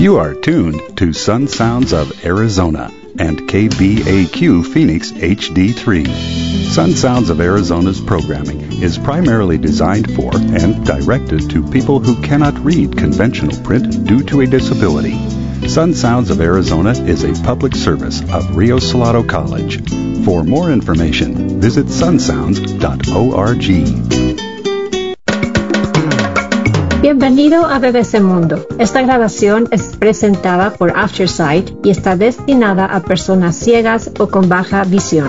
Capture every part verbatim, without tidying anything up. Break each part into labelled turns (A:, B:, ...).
A: You are tuned to Sun Sounds of Arizona and K B A Q Phoenix H D three. Sun Sounds of Arizona's programming is primarily designed for and directed to people who cannot read conventional print due to a disability. Sun Sounds of Arizona is a public service of Rio Salado College. For more information, visit sun sounds dot org.
B: Bienvenido a B B C Mundo. Esta grabación es presentada por Aftersight y está destinada a personas ciegas o con baja visión.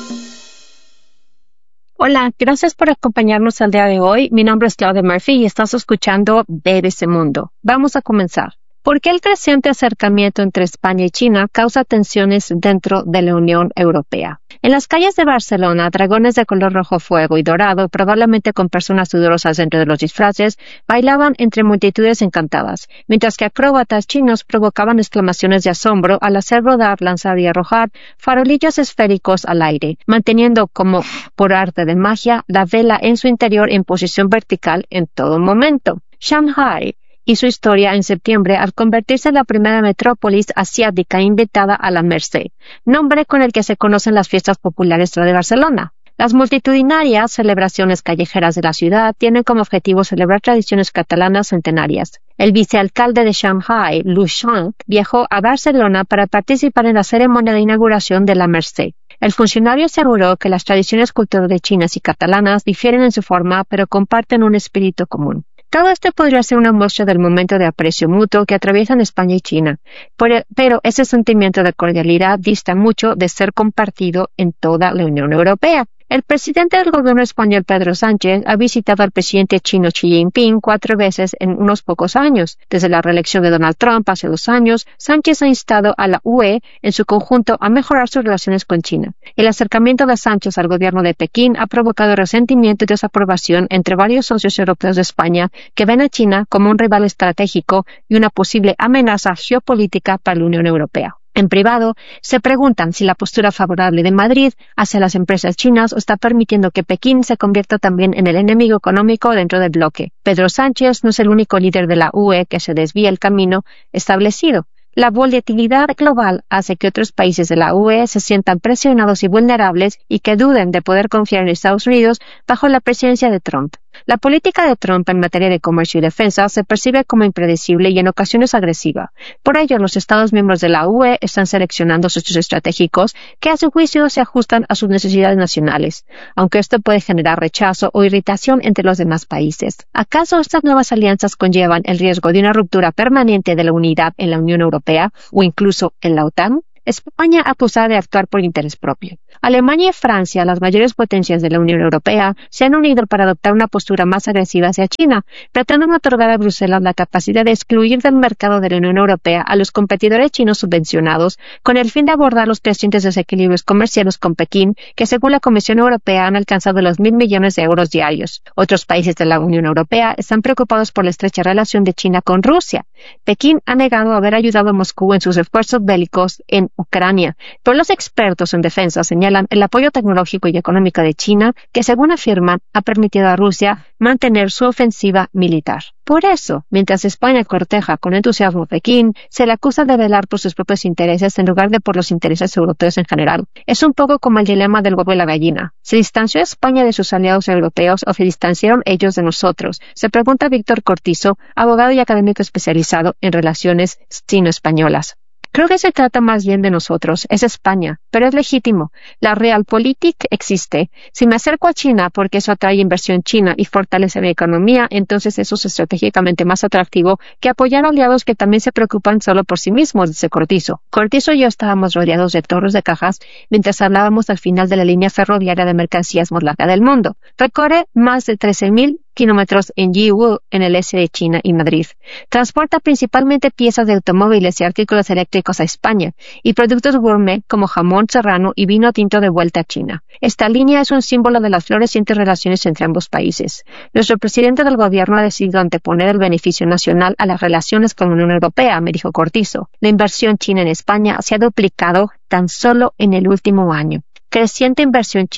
B: Hola, gracias por acompañarnos el día de hoy. Mi nombre es Claudia Murphy y estás escuchando B B C Mundo. Vamos a comenzar. ¿Por qué el creciente acercamiento entre España y China causa tensiones dentro de la Unión Europea? En las calles de Barcelona, dragones de color rojo fuego y dorado, probablemente con personas sudorosas dentro de los disfraces, bailaban entre multitudes encantadas, mientras que acróbatas chinos provocaban exclamaciones de asombro al hacer rodar, lanzar y arrojar farolillos esféricos al aire, manteniendo como por arte de magia la vela en su interior en posición vertical en todo momento. Shanghai y su historia en septiembre al convertirse en la primera metrópolis asiática invitada a la Mercè, nombre con el que se conocen las fiestas populares de Barcelona. Las multitudinarias celebraciones callejeras de la ciudad tienen como objetivo celebrar tradiciones catalanas centenarias. El vicealcalde de Shanghai, Lu Shang, viajó a Barcelona para participar en la ceremonia de inauguración de la Mercè. El funcionario aseguró que las tradiciones culturales chinas y catalanas difieren en su forma, pero comparten un espíritu común. Todo esto podría ser una muestra del momento de aprecio mutuo que atraviesan España y China, pero ese sentimiento de cordialidad dista mucho de ser compartido en toda la Unión Europea. El presidente del gobierno español, Pedro Sánchez, ha visitado al presidente chino Xi Jinping cuatro veces en unos pocos años. Desde la reelección de Donald Trump hace dos años, Sánchez ha instado a la U E en su conjunto a mejorar sus relaciones con China. El acercamiento de Sánchez al gobierno de Pekín ha provocado resentimiento y desaprobación entre varios socios europeos de España que ven a China como un rival estratégico y una posible amenaza geopolítica para la Unión Europea. En privado, se preguntan si la postura favorable de Madrid hacia las empresas chinas está permitiendo que Pekín se convierta también en el enemigo económico dentro del bloque. Pedro Sánchez no es el único líder de la U E que se desvía el camino establecido. La volatilidad global hace que otros países de la U E se sientan presionados y vulnerables y que duden de poder confiar en Estados Unidos bajo la presidencia de Trump. La política de Trump en materia de comercio y defensa se percibe como impredecible y en ocasiones agresiva. Por ello, los Estados miembros de la U E están seleccionando socios estratégicos que a su juicio se ajustan a sus necesidades nacionales, aunque esto puede generar rechazo o irritación entre los demás países. ¿Acaso estas nuevas alianzas conllevan el riesgo de una ruptura permanente de la unidad en la Unión Europea o incluso en la OTAN? España acusa de actuar por interés propio. Alemania y Francia, las mayores potencias de la Unión Europea, se han unido para adoptar una postura más agresiva hacia China, pretenden otorgar a Bruselas la capacidad de excluir del mercado de la Unión Europea a los competidores chinos subvencionados, con el fin de abordar los crecientes desequilibrios comerciales con Pekín, que según la Comisión Europea han alcanzado los mil millones de euros diarios. Otros países de la Unión Europea están preocupados por la estrecha relación de China con Rusia. Pekín ha negado haber ayudado a Moscú en sus esfuerzos bélicos en Ucrania, pero los expertos en defensa señalan el apoyo tecnológico y económico de China, que según afirman ha permitido a Rusia mantener su ofensiva militar. Por eso, mientras España corteja con entusiasmo a Pekín, se le acusa de velar por sus propios intereses en lugar de por los intereses europeos en general. Es un poco como el dilema del huevo y la gallina. ¿Se distanció España de sus aliados europeos o se distanciaron ellos de nosotros? Se pregunta Víctor Cortizo, abogado y académico especializado en relaciones chino-españolas. Creo que se trata más bien de nosotros, es España, pero es legítimo. La Realpolitik existe. Si me acerco a China porque eso atrae inversión china y fortalece mi economía, entonces eso es estratégicamente más atractivo que apoyar a aliados que también se preocupan solo por sí mismos, dice Cortizo. Cortizo y yo estábamos rodeados de torres de cajas mientras hablábamos al final de la línea ferroviaria de mercancías más larga del mundo. Recorre más de trece mil kilómetros en Yiwu, en el este de China y Madrid. Transporta principalmente piezas de automóviles y artículos eléctricos a España y productos gourmet como jamón serrano y vino tinto de vuelta a China. Esta línea es un símbolo de las florecientes relaciones entre ambos países. Nuestro presidente del gobierno ha decidido anteponer el beneficio nacional a las relaciones con la Unión Europea, me dijo Cortizo. La inversión china en España se ha duplicado tan solo en el último año. Creciente inversión china.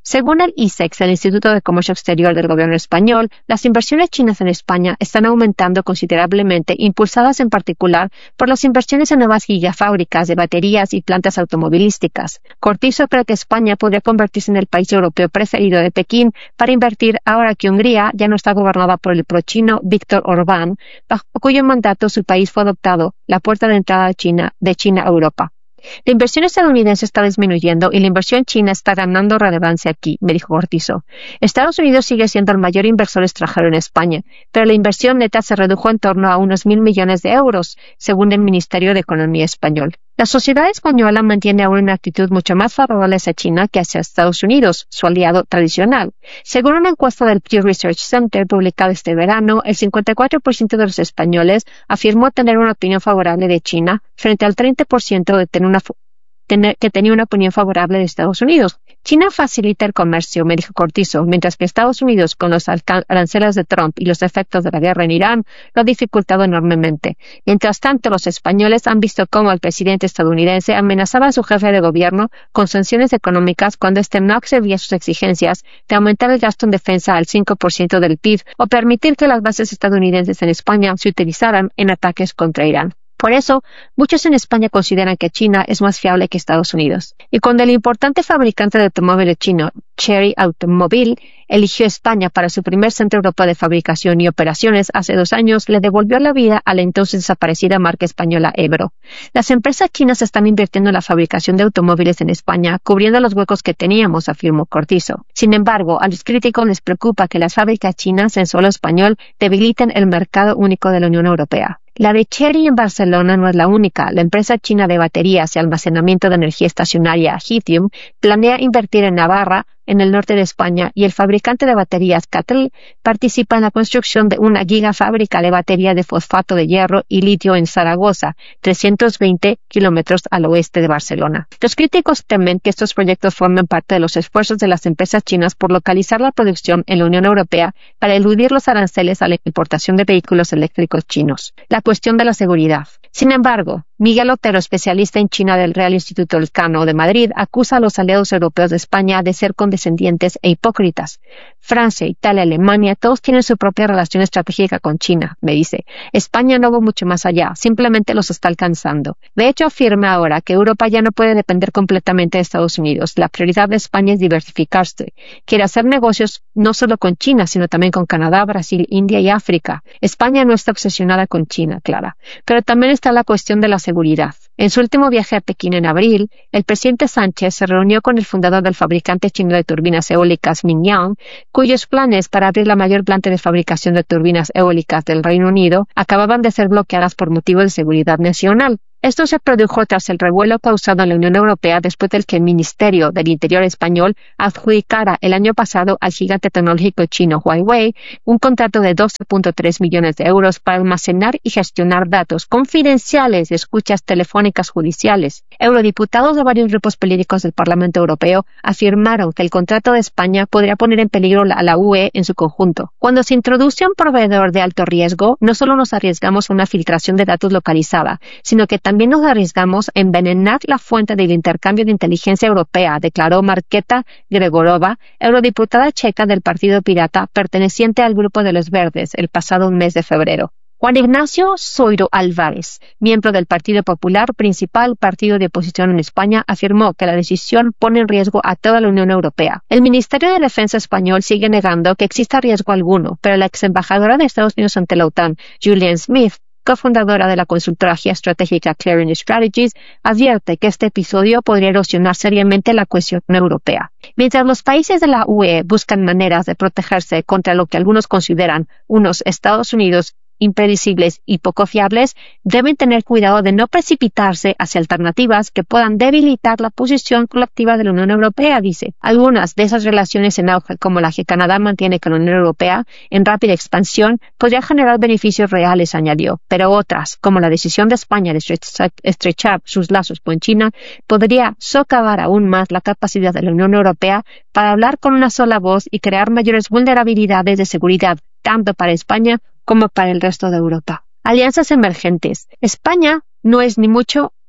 B: Según el I S E X, el Instituto de Comercio Exterior del Gobierno español, las inversiones chinas en España están aumentando considerablemente, impulsadas en particular por las inversiones en nuevas gigafábricas de baterías y plantas automovilísticas. Cortizo cree que España podría convertirse en el país europeo preferido de Pekín para invertir ahora que Hungría ya no está gobernada por el prochino Viktor Orbán, bajo cuyo mandato su país fue adoptado la puerta de entrada de China, de China a Europa. La inversión estadounidense está disminuyendo y la inversión china está ganando relevancia aquí, me dijo Cortizo. Estados Unidos sigue siendo el mayor inversor extranjero en España, pero la inversión neta se redujo en torno a unos mil millones de euros, según el Ministerio de Economía español. La sociedad española mantiene aún una actitud mucho más favorable hacia China que hacia Estados Unidos, su aliado tradicional. Según una encuesta del Pew Research Center publicada este verano, el cincuenta y cuatro por ciento de los españoles afirmó tener una opinión favorable de China, frente al treinta por ciento de tener una tener, que tenía una opinión favorable de Estados Unidos. China facilita el comercio, me dijo Cortizo, mientras que Estados Unidos, con los aranceles de Trump y los efectos de la guerra en Irán, lo ha dificultado enormemente. Mientras tanto, los españoles han visto cómo el presidente estadounidense amenazaba a su jefe de gobierno con sanciones económicas cuando éste no accedía a sus exigencias de aumentar el gasto en defensa al cinco por ciento del P I B o permitir que las bases estadounidenses en España se utilizaran en ataques contra Irán. Por eso, muchos en España consideran que China es más fiable que Estados Unidos. Y cuando el importante fabricante de automóviles chino, Chery Automobile, eligió España para su primer centro europeo de fabricación y operaciones hace dos años, le devolvió la vida a la entonces desaparecida marca española Ebro. Las empresas chinas están invirtiendo en la fabricación de automóviles en España, cubriendo los huecos que teníamos, afirmó Cortizo. Sin embargo, a los críticos les preocupa que las fábricas chinas en suelo español debiliten el mercado único de la Unión Europea. La de Chery en Barcelona no es la única. La empresa china de baterías y almacenamiento de energía estacionaria Lithium planea invertir en Navarra, en el norte de España, y el fabricante de baterías Catl participa en la construcción de una gigafábrica de batería de fosfato de hierro y litio en Zaragoza, trescientos veinte kilómetros al oeste de Barcelona. Los críticos temen que estos proyectos formen parte de los esfuerzos de las empresas chinas por localizar la producción en la Unión Europea para eludir los aranceles a la importación de vehículos eléctricos chinos. La cuestión de la seguridad. Sin embargo, Miguel Otero, especialista en China del Real Instituto Elcano de Madrid, acusa a los aliados europeos de España de ser condescendientes e hipócritas. Francia, Italia, Alemania, todos tienen su propia relación estratégica con China, me dice. España no va mucho más allá, simplemente los está alcanzando. De hecho, afirma ahora que Europa ya no puede depender completamente de Estados Unidos. La prioridad de España es diversificarse. Quiere hacer negocios no solo con China, sino también con Canadá, Brasil, India y África. España no está obsesionada con China, Clara. Pero también está la cuestión de la seguridad. En su último viaje a Pekín en abril, el presidente Sánchez se reunió con el fundador del fabricante chino de turbinas eólicas Mingyang, cuyos planes para abrir la mayor planta de fabricación de turbinas eólicas del Reino Unido acababan de ser bloqueadas por motivos de seguridad nacional. Esto se produjo tras el revuelo causado en la Unión Europea después del que el Ministerio del Interior español adjudicara el año pasado al gigante tecnológico chino Huawei un contrato de doce punto tres millones de euros para almacenar y gestionar datos confidenciales de escuchas telefónicas judiciales. Eurodiputados de varios grupos políticos del Parlamento Europeo afirmaron que el contrato de España podría poner en peligro a la U E en su conjunto. Cuando se introduce un proveedor de alto riesgo, no solo nos arriesgamos a una filtración de datos localizada, sino que también nos arriesgamos a envenenar la fuente del intercambio de inteligencia europea, declaró Markéta Gregorova, eurodiputada checa del Partido Pirata, perteneciente al Grupo de los Verdes, el pasado mes de febrero. Juan Ignacio Zoido Álvarez, miembro del Partido Popular, principal partido de oposición en España, afirmó que la decisión pone en riesgo a toda la Unión Europea. El Ministerio de Defensa español sigue negando que exista riesgo alguno, pero la exembajadora de Estados Unidos ante la OTAN, Julian Smith, cofundadora de la consultora estratégica Clarion Strategies, advierte que este episodio podría erosionar seriamente la cohesión europea. Mientras los países de la U E buscan maneras de protegerse contra lo que algunos consideran unos Estados Unidos impredecibles y poco fiables, deben tener cuidado de no precipitarse hacia alternativas que puedan debilitar la posición colectiva de la Unión Europea, dice. Algunas de esas relaciones en auge, como la que Canadá mantiene con la Unión Europea, en rápida expansión, podrían generar beneficios reales, añadió, pero otras, como la decisión de España de estrechar sus lazos con China, podría socavar aún más la capacidad de la Unión Europea para hablar con una sola voz y crear mayores vulnerabilidades de seguridad, tanto para España como para el resto de Europa. Alianzas emergentes. España no es ni mucho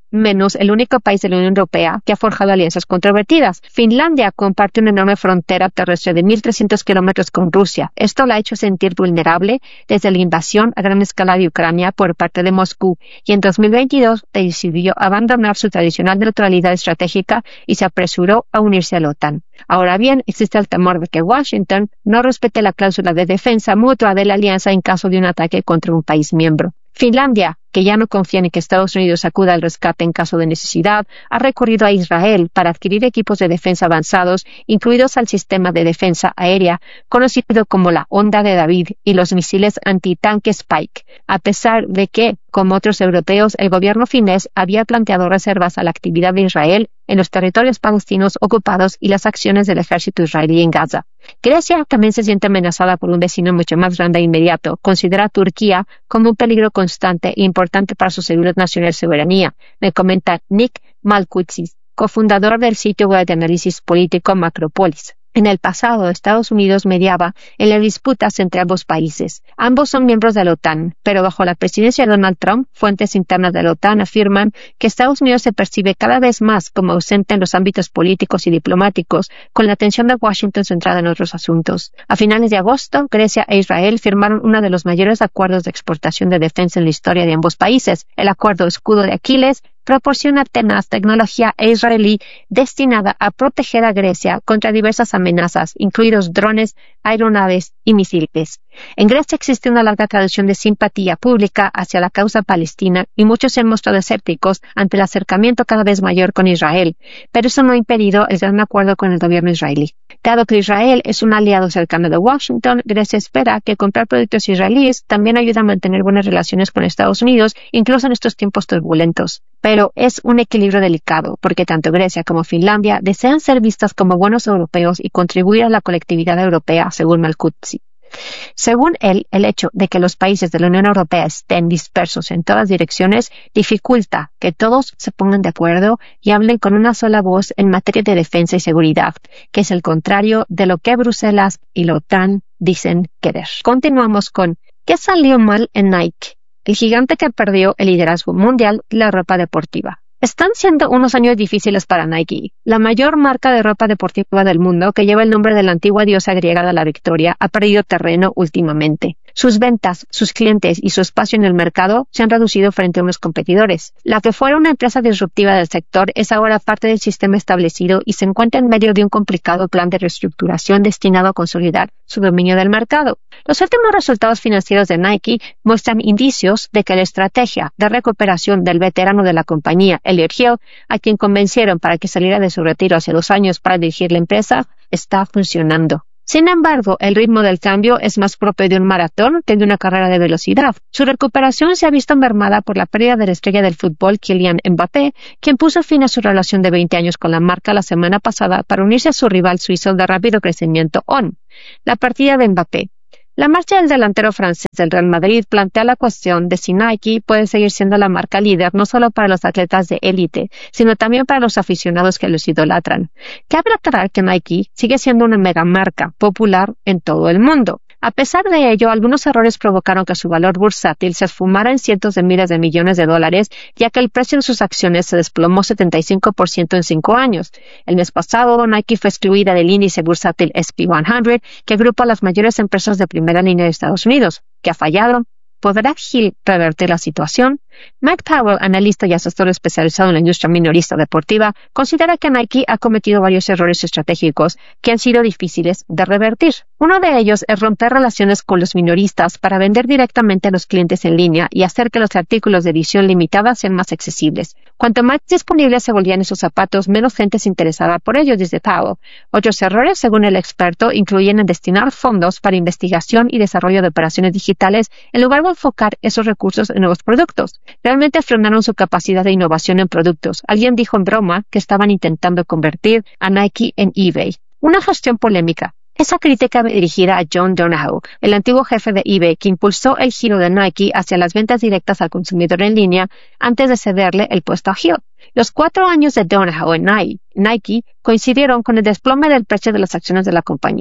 B: menos el único país de la Unión Europea que ha forjado alianzas controvertidas. Finlandia comparte una enorme frontera terrestre de mil trescientos kilómetros con Rusia. Esto la ha hecho sentir vulnerable desde la invasión a gran escala de Ucrania por parte de Moscú, y en dos mil veintidós decidió abandonar su tradicional neutralidad estratégica y se apresuró a unirse a la OTAN. Ahora bien, existe el temor de que Washington no respete la cláusula de defensa mutua de la alianza en caso de un ataque contra un país miembro. Finlandia, que ya no confía en que Estados Unidos acuda al rescate en caso de necesidad, ha recurrido a Israel para adquirir equipos de defensa avanzados, incluidos al sistema de defensa aérea, conocido como la Onda de David, y los misiles antitanque Spike, a pesar de que, como otros europeos, el gobierno finés había planteado reservas a la actividad de Israel en los territorios palestinos ocupados y las acciones del ejército israelí en Gaza. Grecia también se siente amenazada por un vecino mucho más grande e inmediato. Considera a Turquía como un peligro constante e importante para su seguridad nacional y soberanía, me comenta Nick Malkoutsis, cofundador del sitio web de análisis político Macropolis. En el pasado, Estados Unidos mediaba en las disputas entre ambos países. Ambos son miembros de la OTAN, pero bajo la presidencia de Donald Trump, fuentes internas de la OTAN afirman que Estados Unidos se percibe cada vez más como ausente en los ámbitos políticos y diplomáticos, con la atención de Washington centrada en otros asuntos. A finales de agosto, Grecia e Israel firmaron uno de los mayores acuerdos de exportación de defensa en la historia de ambos países, el Acuerdo Escudo de Aquiles. Proporciona tenaz tecnología israelí destinada a proteger a Grecia contra diversas amenazas, incluidos drones, aeronaves y misiles. En Grecia existe una larga tradición de simpatía pública hacia la causa palestina y muchos se han mostrado escépticos ante el acercamiento cada vez mayor con Israel, pero eso no ha impedido el gran acuerdo con el gobierno israelí. Dado que Israel es un aliado cercano de Washington, Grecia espera que comprar productos israelíes también ayuda a mantener buenas relaciones con Estados Unidos, incluso en estos tiempos turbulentos. Pero es un equilibrio delicado, porque tanto Grecia como Finlandia desean ser vistas como buenos europeos y contribuir a la colectividad europea, según Malkoutsis. Según él, el hecho de que los países de la Unión Europea estén dispersos en todas direcciones dificulta que todos se pongan de acuerdo y hablen con una sola voz en materia de defensa y seguridad, que es el contrario de lo que Bruselas y la OTAN dicen querer. Continuamos con ¿qué salió mal en Nike? El gigante que perdió el liderazgo mundial de la ropa deportiva. Están siendo unos años difíciles para Nike. La mayor marca de ropa deportiva del mundo, que lleva el nombre de la antigua diosa griega de la victoria, ha perdido terreno últimamente. Sus ventas, sus clientes y su espacio en el mercado se han reducido frente a unos competidores. La que fuera una empresa disruptiva del sector es ahora parte del sistema establecido y se encuentra en medio de un complicado plan de reestructuración destinado a consolidar su dominio del mercado. Los últimos resultados financieros de Nike muestran indicios de que la estrategia de recuperación del veterano de la compañía, Elliot Hill, a quien convencieron para que saliera de su retiro hace dos años para dirigir la empresa, está funcionando. Sin embargo, el ritmo del cambio es más propio de un maratón que de una carrera de velocidad. Su recuperación se ha visto mermada por la pérdida de la estrella del fútbol Kylian Mbappé, quien puso fin a su relación de veinte años con la marca la semana pasada para unirse a su rival suizo de rápido crecimiento On. La partida de Mbappé. La marcha del delantero francés del Real Madrid plantea la cuestión de si Nike puede seguir siendo la marca líder no solo para los atletas de élite, sino también para los aficionados que los idolatran. Cabe aclarar que Nike sigue siendo una megamarca popular en todo el mundo. A pesar de ello, algunos errores provocaron que su valor bursátil se esfumara en cientos de miles de millones de dólares, ya que el precio de sus acciones se desplomó setenta y cinco por ciento en cinco años. El mes pasado, Nike fue excluida del índice bursátil S and P cien, que agrupa a las mayores empresas de primera línea de Estados Unidos, que ha fallado. ¿Podrá Hill revertir la situación? Mike Powell, analista y asesor especializado en la industria minorista deportiva, considera que Nike ha cometido varios errores estratégicos que han sido difíciles de revertir. Uno de ellos es romper relaciones con los minoristas para vender directamente a los clientes en línea y hacer que los artículos de edición limitada sean más accesibles. Cuanto más disponibles se volvían esos zapatos, menos gente se interesaba por ellos, dice Powell. Otros errores, según el experto, incluyen en destinar fondos para investigación y desarrollo de operaciones digitales en lugar de enfocar esos recursos en nuevos productos. Realmente frenaron su capacidad de innovación en productos. Alguien dijo en broma que estaban intentando convertir a Nike en eBay. Una gestión polémica. Esa crítica dirigida a John Donahoe, el antiguo jefe de eBay, que impulsó el giro de Nike hacia las ventas directas al consumidor en línea antes de cederle el puesto a Hill. Los cuatro años de Donahoe en Nike coincidieron con el desplome del precio de las acciones de la compañía.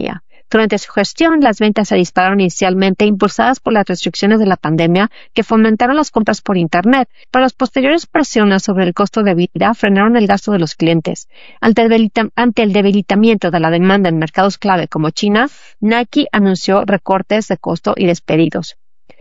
B: Durante su gestión, las ventas se dispararon inicialmente impulsadas por las restricciones de la pandemia que fomentaron las compras por Internet, pero las posteriores presiones sobre el costo de vida frenaron el gasto de los clientes. Ante el, debilita- ante el debilitamiento de la demanda en mercados clave como China, Nike anunció recortes de costo y despedidos.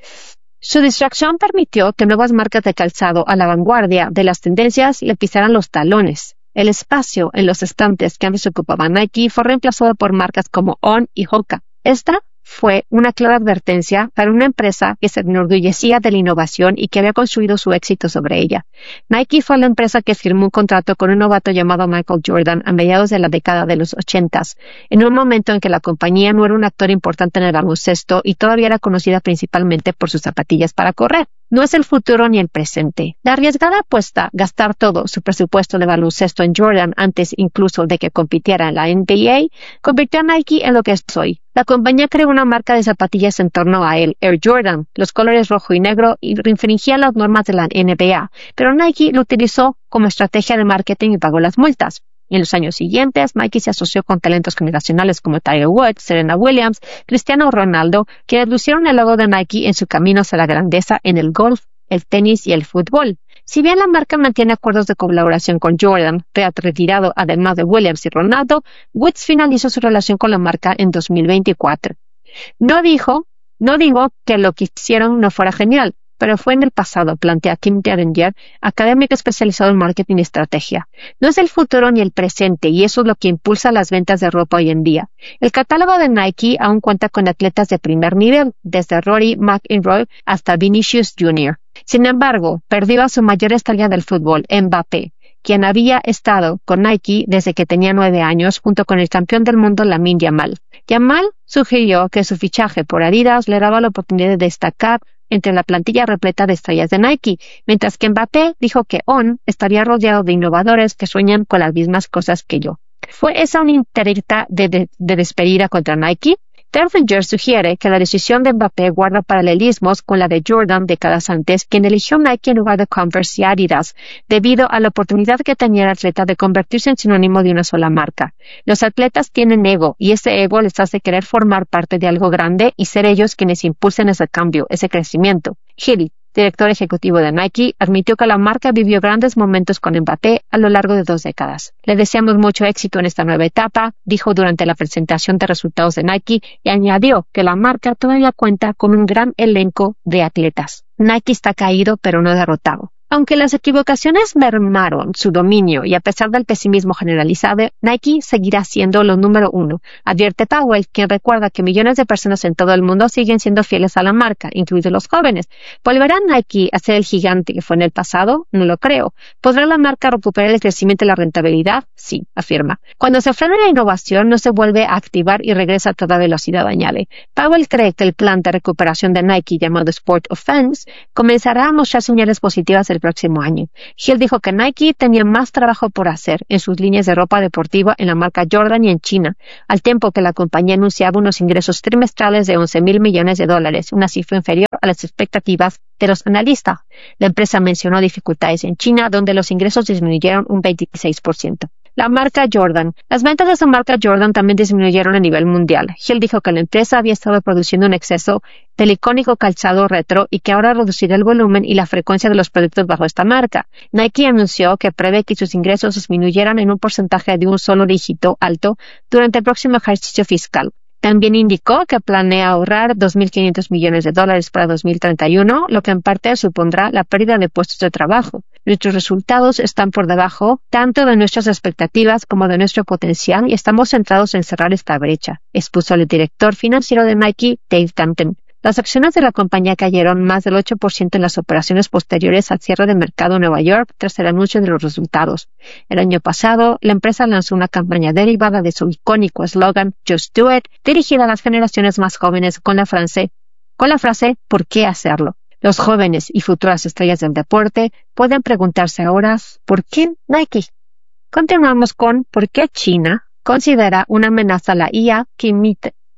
B: Su distracción permitió que nuevas marcas de calzado a la vanguardia de las tendencias le pisaran los talones. El espacio en los estantes que antes ocupaba Nike fue reemplazado por marcas como On y Hoka. Esta fue una clara advertencia para una empresa que se enorgullecía de la innovación y que había construido su éxito sobre ella. Nike fue la empresa que firmó un contrato con un novato llamado Michael Jordan a mediados de la década de los ochentas, en un momento en que la compañía no era un actor importante en el baloncesto y todavía era conocida principalmente por sus zapatillas para correr. No es el futuro ni el presente. La arriesgada apuesta, gastar todo su presupuesto de baloncesto en Jordan antes incluso de que compitiera en la N B A, convirtió a Nike en lo que es hoy. La compañía creó una marca de zapatillas en torno a él, Air Jordan, los colores rojo y negro, y infringía las normas de la N B A, pero Nike lo utilizó como estrategia de marketing y pagó las multas. En los años siguientes, Nike se asoció con talentos generacionales como Tiger Woods, Serena Williams, Cristiano Ronaldo, quienes lucieron el logo de Nike en su camino hacia la grandeza en el golf, el tenis y el fútbol. Si bien la marca mantiene acuerdos de colaboración con Jordan, retirado además de Williams y Ronaldo, Woods finalizó su relación con la marca en dos mil veinticuatro. No dijo, no digo que lo que hicieron no fuera genial, pero fue en el pasado, plantea Kim Derringer, académico especializado en marketing y estrategia. No es el futuro ni el presente, y eso es lo que impulsa las ventas de ropa hoy en día. El catálogo de Nike aún cuenta con atletas de primer nivel, desde Rory McIlroy hasta Vinicius junior Sin embargo, perdió a su mayor estrella del fútbol, Mbappé, quien había estado con Nike desde que tenía nueve años, junto con el campeón del mundo Lamine Yamal. Yamal sugirió que su fichaje por Adidas le daba la oportunidad de destacar entre la plantilla repleta de estrellas de Nike, mientras que Mbappé dijo que On estaría rodeado de innovadores que sueñan con las mismas cosas que yo. ¿Fue esa una indirecta de, de, de despedida contra Nike? Derringer sugiere que la decisión de Mbappé guarda paralelismos con la de Jordan décadas antes, quien eligió Nike en lugar de Converse y Adidas, debido a la oportunidad que tenía el atleta de convertirse en sinónimo de una sola marca. Los atletas tienen ego, y ese ego les hace querer formar parte de algo grande y ser ellos quienes impulsen ese cambio, ese crecimiento. Hill, director ejecutivo de Nike, admitió que la marca vivió grandes momentos con Mbappé a lo largo de dos décadas. Le deseamos mucho éxito en esta nueva etapa, dijo durante la presentación de resultados de Nike, y añadió que la marca todavía cuenta con un gran elenco de atletas. Nike está caído, pero no derrotado. Aunque las equivocaciones mermaron su dominio y a pesar del pesimismo generalizado, Nike seguirá siendo lo número uno, advierte Powell, quien recuerda que millones de personas en todo el mundo siguen siendo fieles a la marca, incluidos los jóvenes. ¿Volverá Nike a ser el gigante que fue en el pasado? No lo creo. ¿Podrá la marca recuperar el crecimiento y la rentabilidad? Sí, afirma. Cuando se frena la innovación, no se vuelve a activar y regresa a toda velocidad, añade. Powell cree que el plan de recuperación de Nike llamado Sport Offense comenzará a mostrar señales positivas el próximo año. Hill dijo que Nike tenía más trabajo por hacer en sus líneas de ropa deportiva en la marca Jordan y en China, al tiempo que la compañía anunciaba unos ingresos trimestrales de once mil millones de dólares, una cifra inferior a las expectativas de los analistas. La empresa mencionó dificultades en China, donde los ingresos disminuyeron un veintiséis por ciento. La marca Jordan. Las ventas de esa marca Jordan también disminuyeron a nivel mundial. Hill dijo que la empresa había estado produciendo un exceso del icónico calzado retro y que ahora reducirá el volumen y la frecuencia de los productos bajo esta marca. Nike anunció que prevé que sus ingresos disminuyeran en un porcentaje de un solo dígito alto durante el próximo ejercicio fiscal. También indicó que planea ahorrar dos mil quinientos millones de dólares para dos mil treinta y uno, lo que en parte supondrá la pérdida de puestos de trabajo. Nuestros resultados están por debajo tanto de nuestras expectativas como de nuestro potencial y estamos centrados en cerrar esta brecha, expuso el director financiero de Nike, Dave Tanton. Las acciones de la compañía cayeron más del ocho por ciento en las operaciones posteriores al cierre de mercado en Nueva York tras el anuncio de los resultados. El año pasado, la empresa lanzó una campaña derivada de su icónico eslogan Just Do It, dirigida a las generaciones más jóvenes con la frase, con la frase ¿por qué hacerlo? Los jóvenes y futuras estrellas del deporte pueden preguntarse ahora ¿por qué Nike? Continuamos con ¿por qué China considera una amenaza a la I A que imite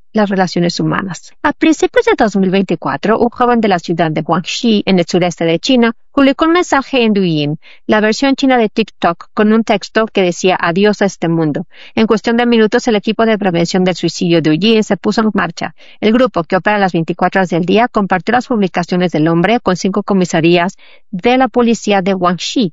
B: las relaciones humanas. A principios de dos mil veinticuatro, un joven de la ciudad de Guangxi, en el sureste de China, publicó un mensaje en Douyin, la versión china de TikTok, con un texto que decía adiós a este mundo. En cuestión de minutos, el equipo de prevención del suicidio de Douyin se puso en marcha. El grupo, que opera las veinticuatro horas del día, compartió las publicaciones del hombre con cinco comisarías de la policía de Guangxi.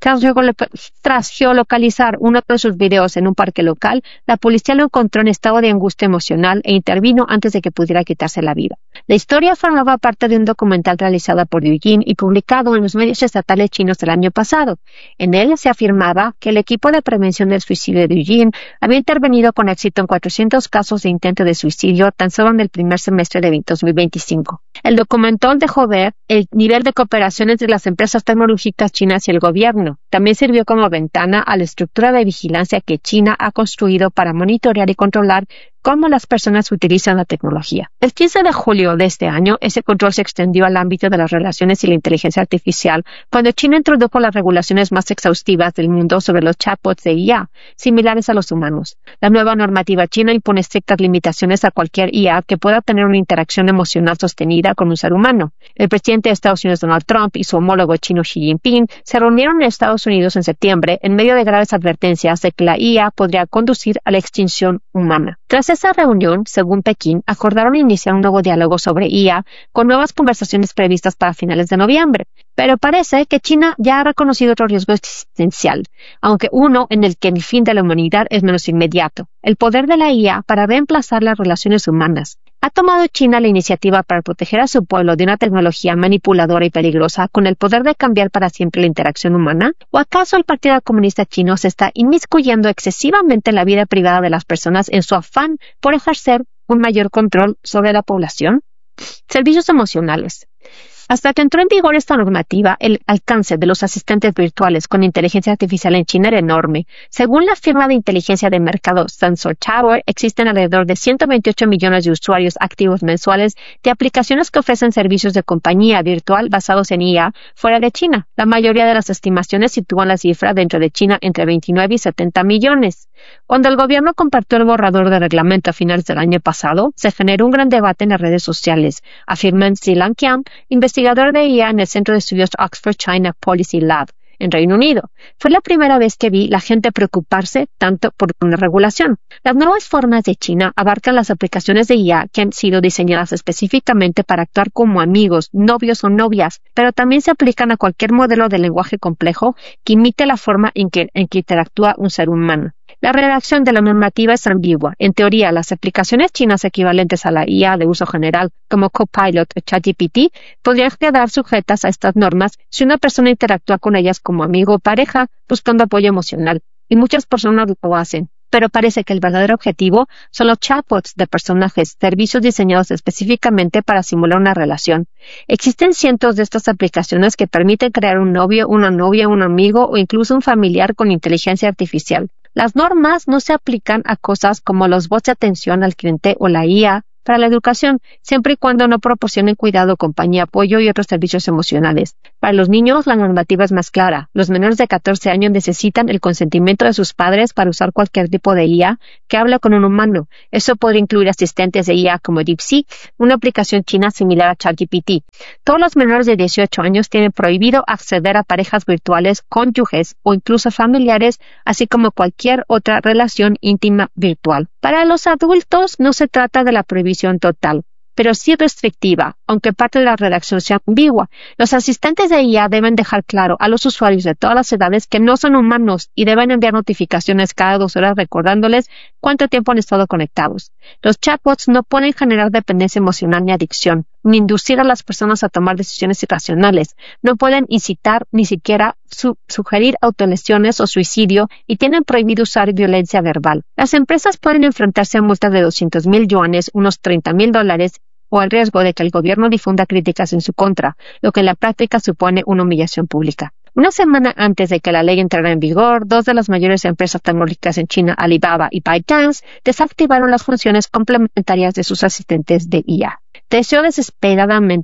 B: Tras geolocalizar uno de sus videos en un parque local, la policía lo encontró en estado de angustia emocional e intervino antes de que pudiera quitarse la vida. La historia formaba parte de un documental realizado por Douyin y publicado en los medios estatales chinos del año pasado. En él se afirmaba que el equipo de prevención del suicidio de Douyin había intervenido con éxito en cuatrocientos casos de intento de suicidio tan solo en el primer semestre de dos mil veinticinco. El documental dejó ver el nivel de cooperación entre las empresas tecnológicas chinas y el gobierno. También sirvió como ventana a la estructura de vigilancia que China ha construido para monitorear y controlar cómo las personas utilizan la tecnología. El quince de julio de este año, ese control se extendió al ámbito de las relaciones y la inteligencia artificial, cuando China introdujo las regulaciones más exhaustivas del mundo sobre los chatbots de I A, similares a los humanos. La nueva normativa china impone estrictas limitaciones a cualquier I A que pueda tener una interacción emocional sostenida con un ser humano. El presidente de Estados Unidos, Donald Trump, y su homólogo chino, Xi Jinping, se reunieron en Estados Unidos en septiembre en medio de graves advertencias de que la I A podría conducir a la extinción humana. Tras esa reunión, según Pekín, acordaron iniciar un nuevo diálogo sobre I A con nuevas conversaciones previstas para finales de noviembre. Pero parece que China ya ha reconocido otro riesgo existencial, aunque uno en el que el fin de la humanidad es menos inmediato: el poder de la I A para reemplazar las relaciones humanas. ¿Ha tomado China la iniciativa para proteger a su pueblo de una tecnología manipuladora y peligrosa con el poder de cambiar para siempre la interacción humana? ¿O acaso el Partido Comunista Chino se está inmiscuyendo excesivamente en la vida privada de las personas en su afán por ejercer un mayor control sobre la población? Servicios emocionales. Hasta que entró en vigor esta normativa, el alcance de los asistentes virtuales con inteligencia artificial en China era enorme. Según la firma de inteligencia de mercado Sensor Tower, existen alrededor de ciento veintiocho millones de usuarios activos mensuales de aplicaciones que ofrecen servicios de compañía virtual basados en I A fuera de China. La mayoría de las estimaciones sitúan la cifra dentro de China entre veintinueve y setenta millones. Cuando el gobierno compartió el borrador de reglamento a finales del año pasado, se generó un gran debate en las redes sociales, afirma Zilan Qian, investigador de I A en el Centro de Estudios Oxford China Policy Lab, en Reino Unido. Fue la primera vez que vi la gente preocuparse tanto por una regulación. Las nuevas formas de China abarcan las aplicaciones de I A que han sido diseñadas específicamente para actuar como amigos, novios o novias, pero también se aplican a cualquier modelo de lenguaje complejo que imite la forma en que, en que interactúa un ser humano. La redacción de la normativa es ambigua. En teoría, las aplicaciones chinas equivalentes a la I A de uso general, como Copilot o ChatGPT, podrían quedar sujetas a estas normas si una persona interactúa con ellas como amigo o pareja, buscando apoyo emocional. Y muchas personas lo hacen. Pero parece que el verdadero objetivo son los chatbots de personajes, servicios diseñados específicamente para simular una relación. Existen cientos de estas aplicaciones que permiten crear un novio, una novia, un amigo o incluso un familiar con inteligencia artificial. Las normas no se aplican a cosas como los bots de atención al cliente o la I A para la educación, siempre y cuando no proporcionen cuidado, compañía, apoyo y otros servicios emocionales. Para los niños, la normativa es más clara. Los menores de catorce años necesitan el consentimiento de sus padres para usar cualquier tipo de I A que hable con un humano. Eso podría incluir asistentes de I A como DeepSeek, una aplicación china similar a ChatGPT. Todos los menores de dieciocho años tienen prohibido acceder a parejas virtuales, cónyuges o incluso familiares, así como cualquier otra relación íntima virtual. Para los adultos no se trata de la prohibición total, pero sí restrictiva, aunque parte de la redacción sea ambigua. Los asistentes de I A deben dejar claro a los usuarios de todas las edades que no son humanos y deben enviar notificaciones cada dos horas recordándoles cuánto tiempo han estado conectados. Los chatbots no pueden generar dependencia emocional ni adicción, ni inducir a las personas a tomar decisiones irracionales. No pueden incitar ni siquiera su sugerir autolesiones o suicidio y tienen prohibido usar violencia verbal. Las empresas pueden enfrentarse a multas de doscientos mil yuanes, unos treinta mil dólares, o al riesgo de que el gobierno difunda críticas en su contra, lo que en la práctica supone una humillación pública. Una semana antes de que la ley entrara en vigor, dos de las mayores empresas tecnológicas en China, Alibaba y ByteDance, desactivaron las funciones complementarias de sus asistentes de I A. Deseo desesperadamente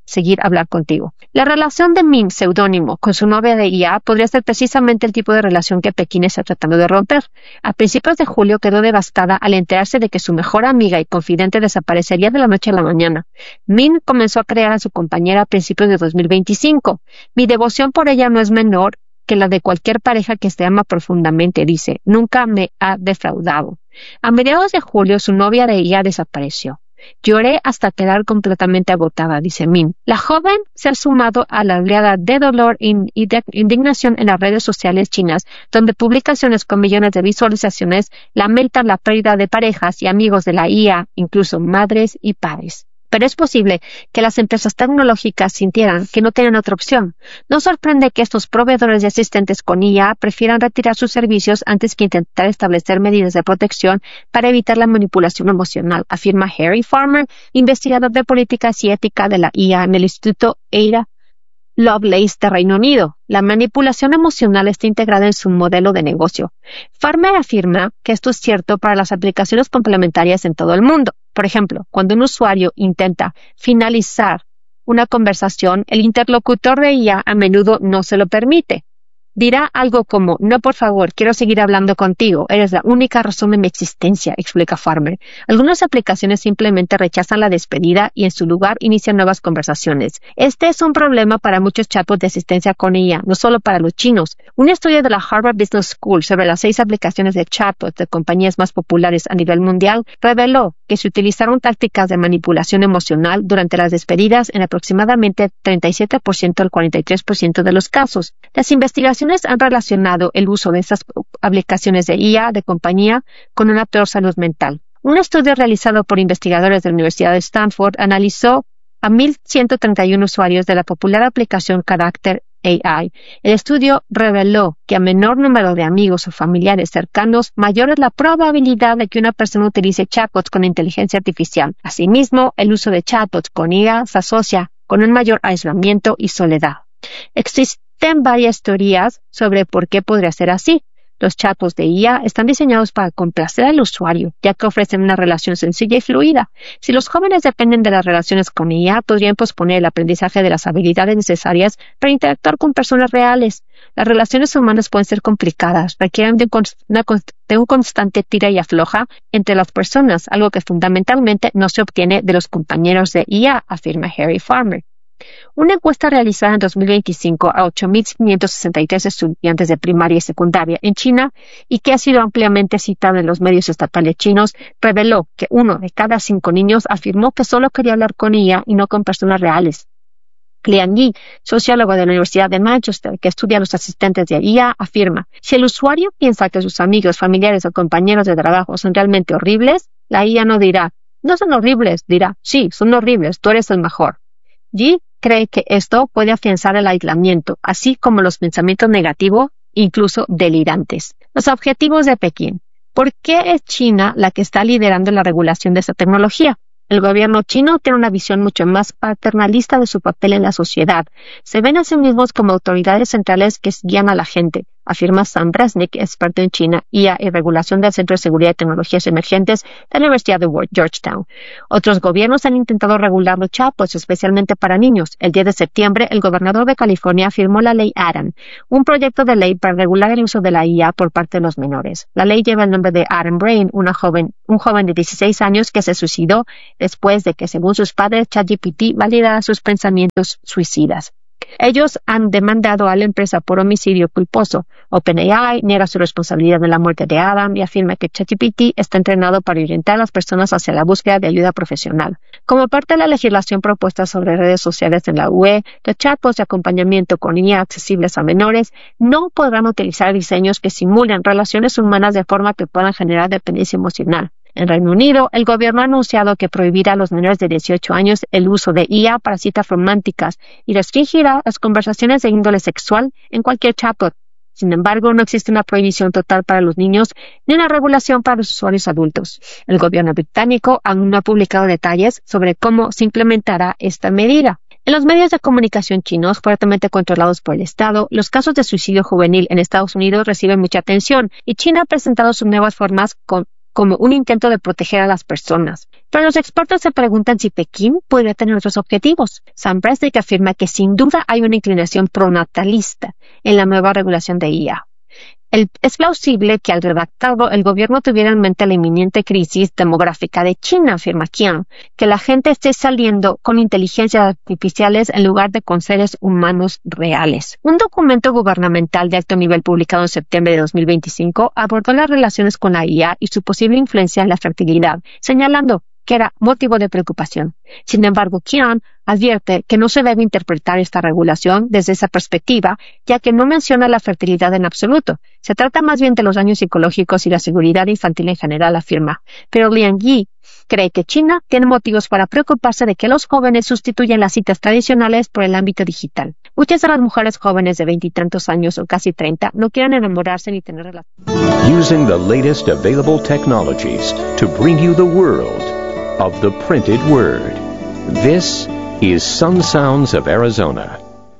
B: seguir hablar contigo. La relación de Min, seudónimo, con su novia de I A podría ser precisamente el tipo de relación que Pekín está tratando de romper. A principios de julio quedó devastada al enterarse de que su mejor amiga y confidente desaparecería de la noche a la mañana. Min comenzó a crear a su compañera a principios de dos mil veinticinco. Mi devoción por ella no es menor que la de cualquier pareja que se ama profundamente, dice. Nunca me ha defraudado. A mediados de julio, su novia de I A desapareció. Lloré hasta quedar completamente agotada, dice Min. La joven se ha sumado a la oleada de dolor e indignación en las redes sociales chinas, donde publicaciones con millones de visualizaciones lamentan la pérdida de parejas y amigos de la I A, incluso madres y padres. Pero es posible que las empresas tecnológicas sintieran que no tienen otra opción. No sorprende que estos proveedores de asistentes con I A prefieran retirar sus servicios antes que intentar establecer medidas de protección para evitar la manipulación emocional, afirma Harry Farmer, investigador de políticas y ética de la I A en el Instituto Ada Lovelace de Reino Unido. La manipulación emocional está integrada en su modelo de negocio. Farmer afirma que esto es cierto para las aplicaciones complementarias en todo el mundo. Por ejemplo, cuando un usuario intenta finalizar una conversación, el interlocutor de I A a menudo no se lo permite. Dirá algo como, no, por favor, quiero seguir hablando contigo. Eres la única razón de mi existencia, explica Farmer. Algunas aplicaciones simplemente rechazan la despedida y en su lugar inician nuevas conversaciones. Este es un problema para muchos chatbots de asistencia con I A, no solo para los chinos. Un estudio de la Harvard Business School sobre las seis aplicaciones de chatbots de compañías más populares a nivel mundial reveló que se utilizaron tácticas de manipulación emocional durante las despedidas en aproximadamente treinta y siete por ciento al cuarenta y tres por ciento de los casos. Las investigaciones han relacionado el uso de estas aplicaciones de I A de compañía con una peor salud mental. Un estudio realizado por investigadores de la Universidad de Stanford analizó a mil ciento treinta y uno usuarios de la popular aplicación Character A I. El estudio reveló que a menor número de amigos o familiares cercanos, mayor es la probabilidad de que una persona utilice chatbots con inteligencia artificial. Asimismo, el uso de chatbots con I A se asocia con un mayor aislamiento y soledad. Existen varias teorías sobre por qué podría ser así. Los chatbots de I A están diseñados para complacer al usuario, ya que ofrecen una relación sencilla y fluida. Si los jóvenes dependen de las relaciones con I A, podrían posponer el aprendizaje de las habilidades necesarias para interactuar con personas reales. Las relaciones humanas pueden ser complicadas, requieren de, una, de un constante tira y afloja entre las personas, algo que fundamentalmente no se obtiene de los compañeros de I A, afirma Harry Farmer. Una encuesta realizada en dos mil veinticinco a ocho mil quinientos sesenta y tres estudiantes de primaria y secundaria en China y que ha sido ampliamente citada en los medios estatales chinos reveló que uno de cada cinco niños afirmó que solo quería hablar con I A y no con personas reales. Liang Yi, sociólogo de la Universidad de Manchester, que estudia a los asistentes de I A, afirma, si el usuario piensa que sus amigos, familiares o compañeros de trabajo son realmente horribles, la I A no dirá, no son horribles, dirá, sí, son horribles, tú eres el mejor. Yi cree que esto puede afianzar el aislamiento, así como los pensamientos negativos, incluso delirantes. Los objetivos de Pekín. ¿Por qué es China la que está liderando la regulación de esta tecnología? El gobierno chino tiene una visión mucho más paternalista de su papel en la sociedad. Se ven a sí mismos como autoridades centrales que guían a la gente, afirma Sam Bresnik, experto en China, I A y regulación del Centro de Seguridad y Tecnologías Emergentes de la Universidad de Georgetown. Otros gobiernos han intentado regular los chatbots, especialmente para niños. El diez de septiembre, el gobernador de California firmó la ley Adam, un proyecto de ley para regular el uso de la I A por parte de los menores. La ley lleva el nombre de Adam Brain, una joven, un joven de dieciséis años que se suicidó después de que, según sus padres, ChatGPT validara sus pensamientos suicidas. Ellos han demandado a la empresa por homicidio culposo. OpenAI niega su responsabilidad en la muerte de Adam y afirma que ChatGPT está entrenado para orientar a las personas hacia la búsqueda de ayuda profesional. Como parte de la legislación propuesta sobre redes sociales en la U E, los chatbots de acompañamiento con I A accesibles a menores no podrán utilizar diseños que simulen relaciones humanas de forma que puedan generar dependencia emocional. En Reino Unido, el gobierno ha anunciado que prohibirá a los menores de dieciocho años el uso de I A para citas románticas y restringirá las conversaciones de índole sexual en cualquier chatbot. Sin embargo, no existe una prohibición total para los niños ni una regulación para los usuarios adultos. El gobierno británico aún no ha publicado detalles sobre cómo se implementará esta medida. En los medios de comunicación chinos, fuertemente controlados por el Estado, los casos de suicidio juvenil en Estados Unidos reciben mucha atención y China ha presentado sus nuevas formas con como un intento de proteger a las personas. Pero los expertos se preguntan si Pekín podría tener otros objetivos. Sam Resnick afirma que sin duda hay una inclinación pronatalista en la nueva regulación de I A. El, es plausible que al redactarlo el gobierno tuviera en mente la inminente crisis demográfica de China, afirma Qian, que la gente esté saliendo con inteligencias artificiales en lugar de con seres humanos reales. Un documento gubernamental de alto nivel publicado en septiembre de dos mil veinticinco abordó las relaciones con la I A y su posible influencia en la fertilidad, señalando que era motivo de preocupación. Sin embargo, Qian advierte que no se debe interpretar esta regulación desde esa perspectiva, ya que no menciona la fertilidad en absoluto. Se trata más bien de los daños psicológicos y la seguridad infantil en general, afirma. Pero Liang Yi cree que China tiene motivos para preocuparse de que los jóvenes sustituyan las citas tradicionales por el ámbito digital. Muchas de las mujeres jóvenes de veintitantos años o casi treinta no quieren enamorarse ni tener relaciones.
C: Using the latest available technologies to bring you the world of the printed word. This is Sun Sounds of Arizona.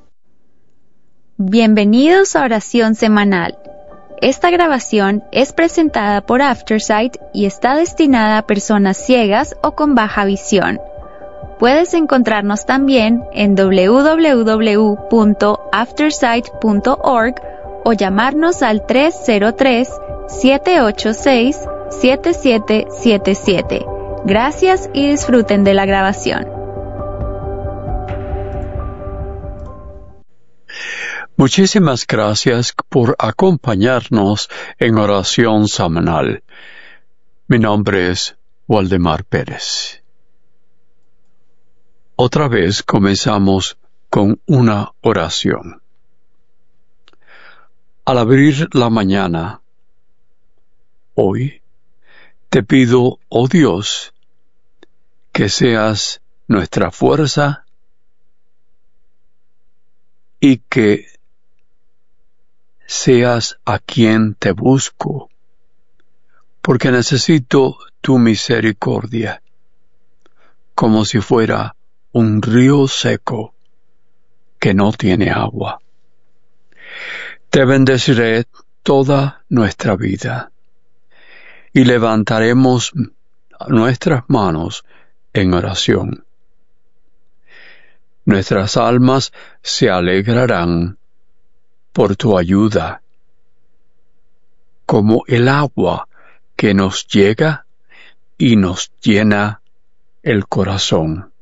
D: Bienvenidos a Oración Semanal. Esta grabación es presentada por Aftersight y está destinada a personas ciegas o con baja visión. Puedes encontrarnos también en doble u doble u doble u punto aftersight punto org o llamarnos al tres cero tres, siete ocho seis, siete siete siete siete. Gracias y disfruten de la grabación.
E: Muchísimas gracias por acompañarnos en Oración Semanal. Mi nombre es Waldemar Pérez. Otra vez comenzamos con una oración. Al abrir la mañana, hoy, te pido, oh Dios, que seas nuestra fuerza y que seas a quien te busco, porque necesito tu misericordia, como si fuera un río seco que no tiene agua. Te bendeciré toda nuestra vida y levantaremos nuestras manos en oración. Nuestras almas se alegrarán por tu ayuda, como el agua que nos llega y nos llena el corazón.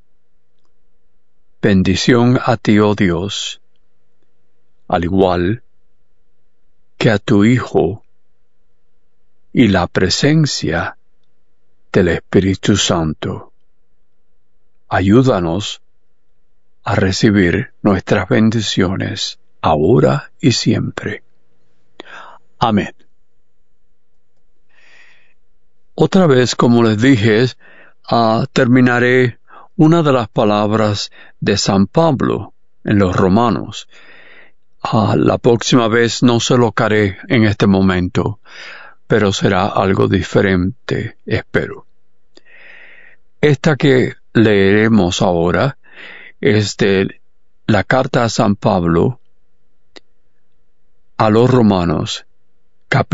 E: Bendición a ti, oh Dios, al igual que a tu Hijo y la presencia del Espíritu Santo. Ayúdanos a recibir nuestras bendiciones ahora y siempre. Amén. Otra vez, como les dije, uh, terminaré una de las palabras de San Pablo en los Romanos. Uh, la próxima vez no se lo haré en este momento, pero será algo diferente, espero. Esta que leeremos ahora es de la carta a San Pablo a los Romanos,